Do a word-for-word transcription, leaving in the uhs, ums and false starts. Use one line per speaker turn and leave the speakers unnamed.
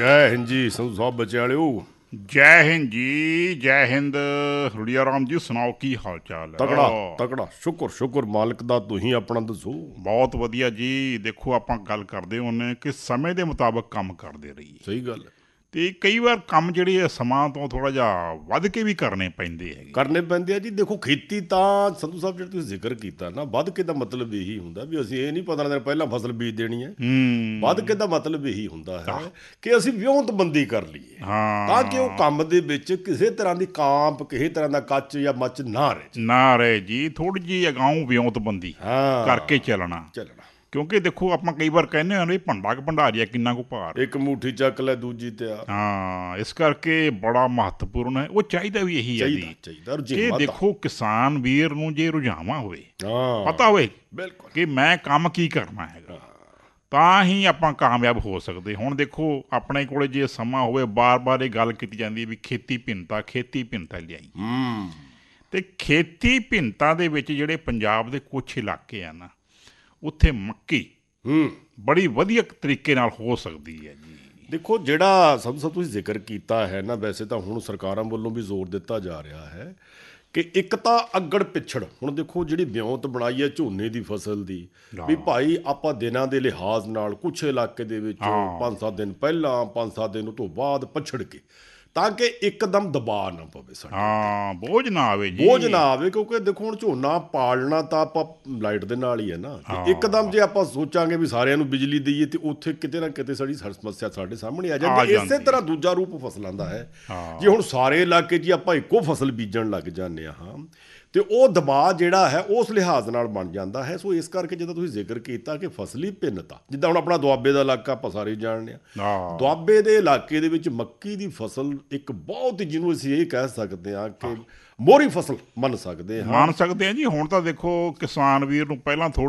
ਜੈ ਹਿੰਦ ਜੀ ਸੰਧੂ ਸਾਹਿਬ ਬੱਚੇ ਵਾਲਿਓ।
ਜੈ ਹਿੰਦ ਜੀ, ਜੈ ਹਿੰਦ। ਰੁੜੀਆ ਰਾਮ ਜੀ ਸੁਣਾਓ, ਕੀ ਹਾਲ ਚਾਲ ਹੈ?
ਤਕੜਾ ਤਕੜਾ, ਸ਼ੁਕਰ ਸ਼ੁਕਰ ਮਾਲਕ ਦਾ। ਤੁਸੀਂ ਆਪਣਾ ਦੱਸੋ।
ਬਹੁਤ ਵਧੀਆ ਜੀ। ਦੇਖੋ, ਆਪਾਂ ਗੱਲ ਕਰਦੇ ਹੁੰਦੇ ਕਿ ਸਮੇਂ ਦੇ ਮੁਤਾਬਕ ਕੰਮ ਕਰਦੇ ਰਹੀਏ।
ਸਹੀ ਗੱਲ ਹੈ।
ਤੇ ਕਈ ਵਾਰ ਕੰਮ ਜਿਹੜੇ ਆ ਸਮਾਂ ਤੋਂ ਥੋੜਾ ਜਿਹਾ ਵੱਧ ਕੇ ਵੀ ਕਰਨੇ ਪੈਂਦੇ ਹੈਗੇ।
ਕਰਨੇ ਪੈਂਦੇ ਆ ਜੀ। ਦੇਖੋ ਖੇਤੀ ਤਾਂ ਸੰਧੂ ਸਾਹਿਬ ਜਿਹੜਾ ਤੁਸੀਂ ਜ਼ਿਕਰ ਕੀਤਾ ਨਾ, ਵੱਧ ਕੇ ਦਾ ਮਤਲਬ ਇਹੀ ਹੁੰਦਾ ਵੀ ਅਸੀਂ ਇਹ ਨਹੀਂ ਪੰਦਰਾਂ ਦਿਨ ਪਹਿਲਾਂ ਫਸਲ ਬੀਜ ਦੇਣੀ ਹੈ।
ਹੂੰ।
ਵੱਧ ਕੇ ਦਾ ਮਤਲਬ ਇਹੀ ਹੁੰਦਾ ਹੈ ਕਿ ਅਸੀਂ ਵਿਉਂਤਬੰਦੀ ਕਰ ਲਈਏ,
ਹਾਂ,
ਤਾਂ ਕਿ ਉਹ ਕੰਮ ਦੇ ਵਿੱਚ ਕਿਸੇ ਤਰ੍ਹਾਂ ਦੀ ਕਾਂਪ, ਕਿਸੇ ਤਰ੍ਹਾਂ ਦਾ ਕੱਚ ਜਾਂ ਮੱਚ ਨਾ ਰਹੇ
ਨਾ ਰਹੇ ਜੀ। ਥੋੜੀ ਜਿਹੀ ਅਗਾਊਂ ਵਿਉਂਤਬੰਦੀ
ਹਾਂ
ਕਰਕੇ ਚੱਲਣਾ।
ਚੱਲਣਾ।
ਕਿਉਂਕਿ ਦੇਖੋ, ਆਪਾਂ ਕਈ ਵਾਰ ਕਹਿੰਦੇ ਹਾਂ ਵੀ ਭੰਡਾ ਕੁ ਭੰਡਾਰੀਆ ਕਿੰਨਾ ਕੁ ਭਾਰ।
ਇੱਕ ਮੁੱਠੀ ਚੱਕ ਲੈ ਦੂਜੀ ਤਿਆਰ।
ਹਾਂ, ਇਸ ਕਰਕੇ ਬੜਾ ਮਹੱਤਵਪੂਰਨ ਹੈ। ਉਹ ਚਾਹੀਦਾ ਵੀ ਇਹੀ ਹੈ ਜੀ
ਚਾਹੀਦਾ
ਕਿ ਦੇਖੋ, ਕਿਸਾਨ ਵੀਰ ਨੂੰ ਜੇ ਰੁਝਾਵਾਂ ਹੋਵੇ,
ਹਾਂ
ਪਤਾ ਹੋਵੇ
ਬਿਲਕੁਲ
ਕਿ ਮੈਂ ਕੰਮ ਕੀ ਕਰਨਾ ਹੈਗਾ, ਤਾਂ ਹੀ ਆਪਾਂ ਕਾਮਯਾਬ ਹੋ ਸਕਦੇ। ਹੁਣ ਦੇਖੋ, ਆਪਣੇ ਕੋਲੇ ਜੇ ਸਮਾਂ ਹੋਵੇ, ਬਾਰ-ਬਾਰ ਇਹ ਗੱਲ ਕੀਤੀ ਜਾਂਦੀ ਹੈ ਵੀ ਖੇਤੀ ਭਿੰਨਤਾ, ਖੇਤੀ ਭਿੰਨਤਾ ਲਿਆਈ।
ਹੂੰ।
ਤੇ ਖੇਤੀ ਭਿੰਨਤਾ ਦੇ ਵਿੱਚ ਜਿਹੜੇ ਪੰਜਾਬ ਦੇ ਕੁਛ ਇਲਾਕੇ ਆ ਨਾ, ਉੱਥੇ ਮੱਕੀ
ਹੂੰ
ਬੜੀ ਵਧੀਆ ਤਰੀਕੇ ਨਾਲ ਹੋ ਸਕਦੀ ਹੈ ਜੀ।
ਦੇਖੋ, ਜਿਹੜਾ ਸਭ ਤੋਂ ਤੁਸੀਂ ਜ਼ਿਕਰ ਕੀਤਾ ਹੈ ਨਾ, ਵੈਸੇ ਤਾਂ ਹੁਣ ਸਰਕਾਰਾਂ ਵੱਲੋਂ ਵੀ ਜ਼ੋਰ ਦਿੱਤਾ ਜਾ ਰਿਹਾ ਹੈ ਕਿ ਇੱਕ ਤਾਂ ਅੱਗੜ ਪਿੱਛੜ। ਹੁਣ ਦੇਖੋ, ਜਿਹੜੀ ਵਿਉਂਤ ਬਣਾਈ ਹੈ ਝੋਨੇ ਦੀ ਫਸਲ ਦੀ, ਵੀ ਭਾਈ ਆਪਾਂ ਦਿਨਾਂ ਦੇ ਲਿਹਾਜ਼ ਨਾਲ ਕੁਛ ਇਲਾਕੇ ਦੇ ਵਿੱਚ ਪੰਜ ਸੱਤ ਦਿਨ ਪਹਿਲਾਂ, ਪੰਜ ਸੱਤ ਦਿਨ ਤੋਂ ਬਾਅਦ ਪਛੜ ਕੇ, ਤਾਂ ਕਿ ਇੱਕਦਮ ਦਬਾਅ ਨਾ ਪਵੇ ਸਾਡੇ,
ਹਾਂ, ਬੋਝ ਨਾ ਆਵੇ ਜੀ।
ਬੋਝ ਨਾ ਆਵੇ। ਕਿਉਂਕਿ ਦੇਖੋ, ਹੁਣ ਝੋਨਾ ਪਾਲਣਾ ਤਾਂ ਆਪਾਂ ਲਾਈਟ ਦੇ ਨਾਲ ਹੀ ਹੈ ਨਾ। ਤੇ ਇੱਕਦਮ ਜੇ ਆਪਾਂ ਸੋਚਾਂਗੇ ਵੀ ਸਾਰਿਆਂ ਨੂੰ ਬਿਜਲੀ ਦਈਏ, ਤੇ ਉੱਥੇ ਕਿਤੇ ਨਾ ਕਿਤੇ ਸਾਡੀ ਸਮੱਸਿਆ ਸਾਡੇ ਸਾਹਮਣੇ ਆ ਜਾਂਦੀ। ਇਸੇ ਤਰ੍ਹਾਂ ਦੂਜਾ ਰੂਪ ਫਸਲਾਂ ਦਾ ਹੈ। ਜੇ ਹੁਣ ਸਾਰੇ ਇਲਾਕੇ 'ਚ ਆਪਾਂ ਇੱਕੋ ਫਸਲ ਬੀਜਣ ਲੱਗ ਜਾਂਦੇ ਹਾਂ, ਤੇ ਉਹ ਦਬਾਅ ਜਿਹੜਾ ਹੈ ਉਸ ਲਿਹਾਜ਼ ਨਾਲ ਬਣ ਜਾਂਦਾ ਹੈ। ਸੋ ਇਸ ਕਰਕੇ ਜਦੋਂ ਤੁਸੀਂ ਜ਼ਿਕਰ ਕੀਤਾ ਕਿ ਫਸਲੀ ਭਿੰਨਤਾ, ਜਿੱਦਾਂ ਹੁਣ ਆਪਣਾ ਦੁਆਬੇ ਦਾ ਇਲਾਕਾ ਆਪਾਂ ਸਾਰੇ ਜਾਣਦੇ ਹਾਂ, ਦੁਆਬੇ ਦੇ ਇਲਾਕੇ ਦੇ ਵਿੱਚ ਮੱਕੀ ਦੀ ਫਸਲ ਇੱਕ ਬਹੁਤ ਹੀ, ਜਿਹਨੂੰ ਅਸੀਂ ਇਹ ਕਹਿ ਸਕਦੇ ਹਾਂ ਕਿ ਮੋਹਰੀ ਫਸਲ ਮੰਨ ਸਕਦੇ ਹਾਂ
ਮੰਨ ਸਕਦੇ ਹਾਂ ਜੀ। ਹੁਣ ਤਾਂ ਦੇਖੋ, ਕਿਸਾਨ ਵੀਰ ਨੂੰ ਪਹਿਲਾਂ ਥੋੜ੍ਹੀ